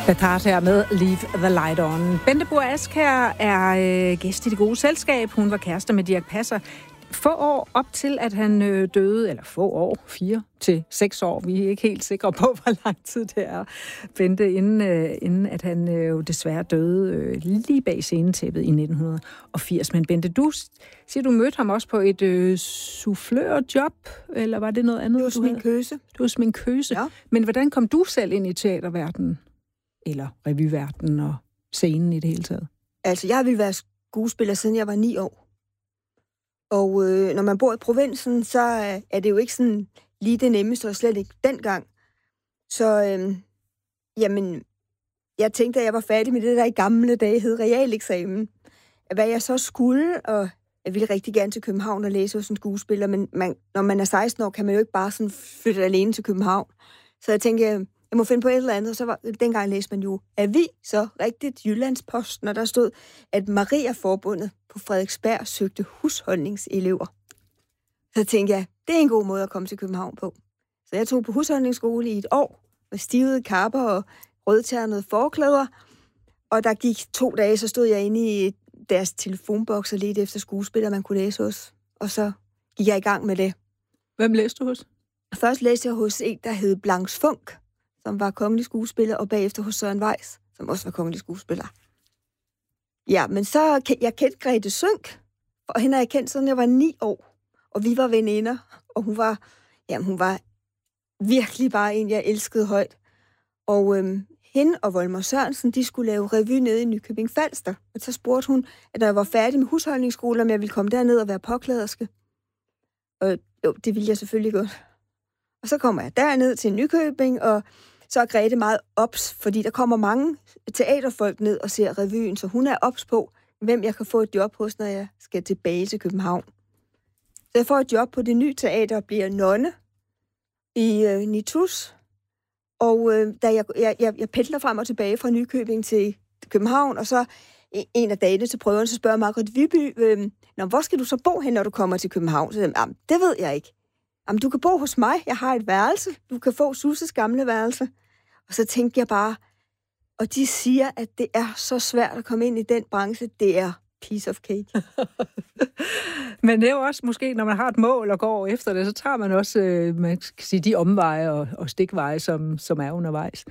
Betrat her med Leave the Light On. Bente Buer Askjær er gæst i Det Gode Selskab. Hun var kæreste med Dirch Passer få år op til, at han døde, eller få år, 4 til 6 år. Vi er ikke helt sikre på, hvor lang tid det er, Bente, inden at han jo desværre døde lige bag scenetæppet i 1980. Men Bente, du siger, du mødte ham også på et soufflørjob, eller var det noget andet? Det var sminkøse. Du var sminkøse. Ja. Men hvordan kom du selv ind i teaterverdenen? Eller revyverdenen og scenen i det hele taget? Altså, jeg ville være skuespiller, siden jeg var 9 år. Og når man bor i provinsen, så er det jo ikke sådan lige det nemmeste, og slet ikke dengang. Så, jamen, jeg tænkte, at jeg var færdig med det, der i gamle dage hed realeksamen. Hvad jeg så skulle, og jeg ville rigtig gerne til København og læse hos en skuespiller, men når man er 16 år, kan man jo ikke bare sådan flytte alene til København. Så jeg tænkte, jeg må finde på et eller andet, og så dengang læste man jo så rigtigt Jyllandsposten, og der stod, at Maria-forbundet på Frederiksberg søgte husholdningselever. Så tænkte jeg, det er en god måde at komme til København på. Så jeg tog på husholdningsskole i et år, med stivede kapper og rødternede forklæder, og der gik 2 dage, så stod jeg inde i deres telefonboks og ledte efter skuespillere, man kunne læse hos, og så gik jeg i gang med det. Hvem læste du hos? Først læste jeg hos en, der hed Blanche Funk, som var kongelig skuespiller, og bagefter hos Søren Weiss, som også var kongelig skuespiller. Ja, men så jeg kendte Grete Sønck, og hende har jeg kendt, siden jeg var 9 år, og vi var veninder, og hun var virkelig bare en, jeg elskede højt. Og hende og Volmer Sørensen, de skulle lave revy nede i Nykøbing Falster, og så spurgte hun, at når jeg var færdig med husholdningsskole, om jeg ville komme derned og være påklæderske. Og jo, det ville jeg selvfølgelig godt. Og så kommer jeg derned til Nykøbing, og så er Grete meget ops, fordi der kommer mange teaterfolk ned og ser revyen, så hun er ops på, hvem jeg kan få et job hos, når jeg skal tilbage til København. Så jeg får et job på det nye teater og bliver nonne i Nitus. Og da jeg pendler frem og tilbage fra Nykøbing til København, og så en af dagene til prøven, så spørger Margrethe Viby, hvor skal du så bo hen, når du kommer til København? Så det ved jeg ikke. Jamen, du kan bo hos mig. Jeg har et værelse. Du kan få Susses gamle værelse. Og så tænkte jeg bare, og de siger, at det er så svært at komme ind i den branche. Det er piece of cake. Men det er jo også måske, når man har et mål og går efter det, så tager man også, man kan sige, de omveje og stikveje, som er undervejs.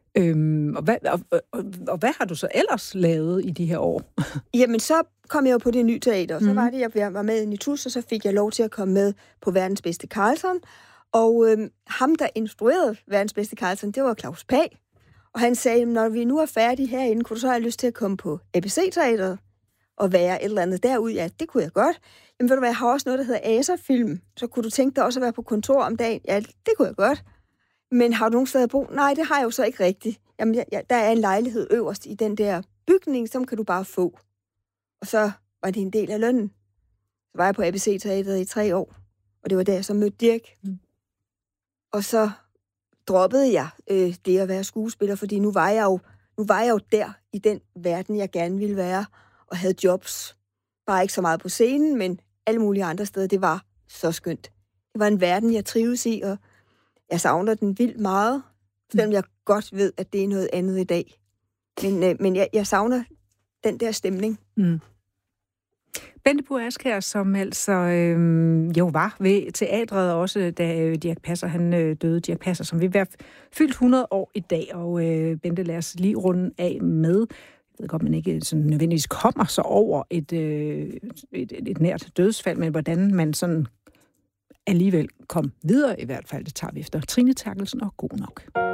Og hvad har du så ellers lavet i de her år? Jamen, så kom jeg jo på det nye teater, og så var det, jeg var med i Nitus, og så fik jeg lov til at komme med på Verdens Bedste Carlson. Og ham, der instruerede Verdens Bedste Carlson, det var Claus Pag. Og han sagde, når vi nu er færdige herinde, kunne du så have lyst til at komme på ABC-teateret og være et eller andet derude? Ja, det kunne jeg godt. Jamen, ved du hvad, jeg har også noget, der hedder Aserfilm. Så kunne du tænke dig også at være på kontor om dagen? Ja, det kunne jeg godt. Men har du nogen steder at bo? Nej, det har jeg jo så ikke rigtigt. Jamen, der er en lejlighed øverst i den der bygning, som kan du bare få. Og så var det en del af lønnen. Så var jeg på ABC-teateret i 3 år. Og det var der, jeg så mødte Dirch. Og så droppede jeg det at være skuespiller, fordi nu var jeg jo der i den verden, jeg gerne ville være, og havde jobs. Bare ikke så meget på scenen, men alle mulige andre steder. Det var så skønt. Det var en verden, jeg trives i, og jeg savner den vildt meget, selvom jeg godt ved, at det er noget andet i dag. Men jeg savner den der stemning. Bente Buer Askjær, som altså jo var ved teatret også, da Dirch Passer han døde. Dirch Passer, som vil være fyldt 100 år i dag, og Bente, lad os lige runde af med, jeg ved godt, man ikke sådan nødvendigvis kommer så over et nært dødsfald, men hvordan man sådan alligevel kom videre i hvert fald. Det tager vi efter Trine Terkelsen og God Nok.